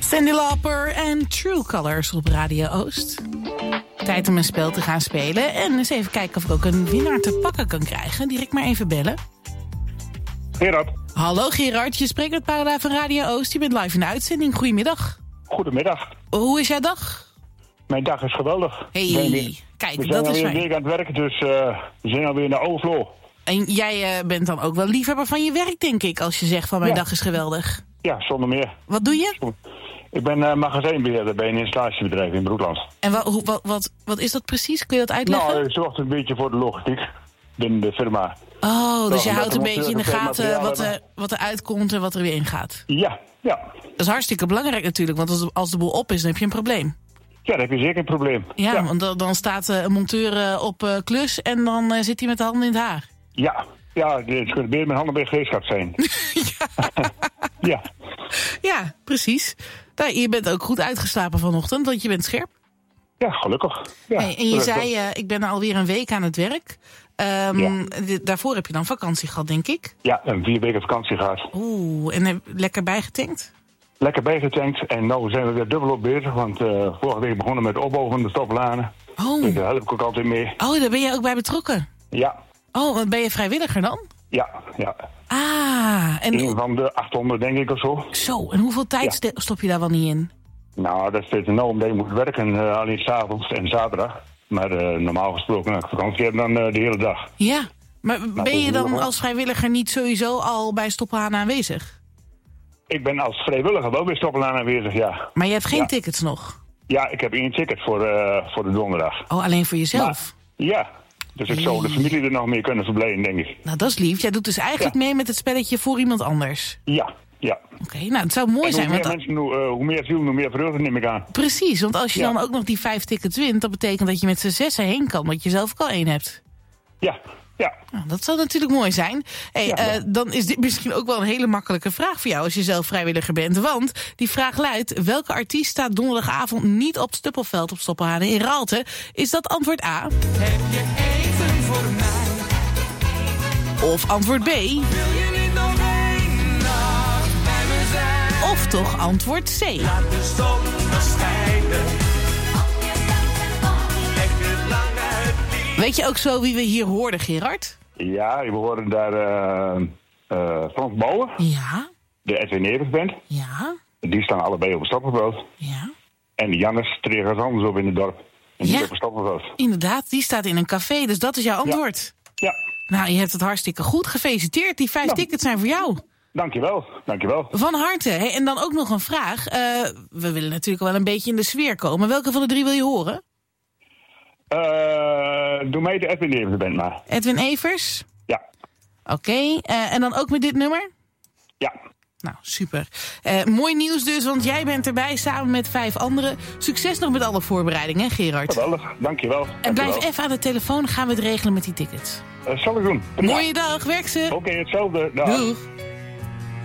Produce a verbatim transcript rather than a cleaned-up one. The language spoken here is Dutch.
Cyndi Lauper en True Colors op Radio Oost. Tijd om een spel te gaan spelen. En eens even kijken of ik ook een winnaar te pakken kan krijgen. Direct maar even bellen. Gerard. Hallo Gerard, je spreekt met Paula van Radio Oost. Je bent live in de uitzending. Goedemiddag. Goedemiddag. Hoe is jouw dag? Mijn dag is geweldig. Hey, weer, kijk, we dat is zijn alweer fijn. een week aan het werk, dus uh, we zijn alweer in de overflow. En jij uh, bent dan ook wel liefhebber van je werk, denk ik, als je zegt van mijn Ja. dag is geweldig. Ja, zonder meer. Wat doe je? Ik ben uh, magazijnbeheerder bij een installatiebedrijf in Broekland. En wat, hoe, wat, wat, wat is dat precies? Kun je dat uitleggen? Nou, ik zorg een beetje voor de logistiek binnen de firma. Oh, dus je omdat houdt een we beetje in de natuurlijk gaten materiaal wat er, hebben. wat er uitkomt en wat er weer ingaat. Ja, ja. Dat is hartstikke belangrijk natuurlijk, want als, als de boel op is, dan heb je een probleem. Ja, dan heb je zeker een probleem. Ja, ja. want dan, dan staat uh, een monteur uh, op uh, klus en dan uh, zit hij met de handen in het haar. Ja, ja, het kunnen weer met handen bij gereedschap zijn. ja. Ja, precies. Nou, je bent ook goed uitgeslapen vanochtend, want je bent scherp. Ja, gelukkig. Ja, Hey, en je gelukkig. zei, uh, ik ben alweer een week aan het werk. Um, Ja. d- daarvoor heb je dan vakantie gehad, denk ik. Ja, een vier weken vakantie gehad. Oeh, en heb lekker bijgetankt? Lekker bijgetankt en nu zijn we weer dubbel op bezig, want uh, vorige week begonnen met opbouw van de stoplanen. Oh. Dus daar help ik ook altijd mee. Oh, daar ben je ook bij betrokken? Ja, Oh, wat ben je vrijwilliger dan? ja, ja. Ah, en Een van de achthonderd denk ik of zo. zo, en hoeveel tijd Ja. ste- stop je daar wel niet in? Nou, dat zit er nou omdat je moet werken, uh, alleen s'avonds en zaterdag. Maar uh, normaal gesproken, als ik vakantie heb, dan uh, de hele dag. Ja, maar ben je dan dat is als vrijwilliger niet sowieso al bij Stoppelhaan aanwezig? Ik ben als vrijwilliger wel bij Stoppellaan aanwezig, ja. Maar je hebt geen Ja. tickets nog? Ja, ik heb één ticket voor, uh, voor de donderdag. Oh, alleen voor jezelf? Maar, ja, dus ik zou de familie er nog meer kunnen verblijden, denk ik. Nou, dat is lief. Jij doet dus eigenlijk Ja. mee met het spelletje voor iemand anders. Ja, ja. Oké, nou, het zou mooi En zijn. hoe meer Want, mensen, hoe, uh, hoe meer ziel, hoe meer vreugde neem ik aan. precies, want als je Ja. dan ook nog die vijf tickets wint, dat betekent dat je met z'n zessen heen kan, want je zelf ook al één hebt. Ja, ja. Nou, dat zou natuurlijk mooi zijn. Hey, Ja, eh, ja. dan is dit misschien ook wel een hele makkelijke vraag voor jou als je zelf vrijwilliger bent. Want die vraag luidt, welke artiest staat donderdagavond niet op het Stuppelveld op Stoppelhaan in Raalte? Is dat antwoord A? Heb je even voor mij? Of antwoord B? Wil je niet nog één nacht bij me zijn? Of toch antwoord C? Laat de zon maar schijnen. Lekker lang uit die. Weet je ook zo wie we hier hoorden, Gerard? Ja, we horen daar uh, uh, Frans Bouwer, Ja, de Edwin Evers band. ja, Die staan allebei op het stappenveld. ja. En de Jannes Tregers anders op in het dorp. En die Ja. op het stappenveld. Inderdaad, die staat in een café, dus dat is jouw antwoord. Ja, Nou, je hebt het hartstikke goed. Gefeliciteerd, die vijf Nou. tickets zijn voor jou. dankjewel, dankjewel. Van harte. Hey, en dan ook nog een vraag. Uh, we willen natuurlijk wel een beetje in de sfeer komen. Welke van de drie wil je horen? Uh, doe mij de Edwin Evers band maar. Edwin Evers? Ja, Oké, uh, en dan ook met dit nummer? ja. Nou, super. Uh, mooi nieuws dus, want jij bent erbij samen met vijf anderen. Succes nog met alle voorbereidingen, Gerard. Geweldig, dankjewel. En blijf dankjewel. even aan de telefoon, gaan we het regelen met die tickets. Uh, zal ik doen. Prima. Mooie dag, werk ze. Oké, hetzelfde. Dag. Doeg.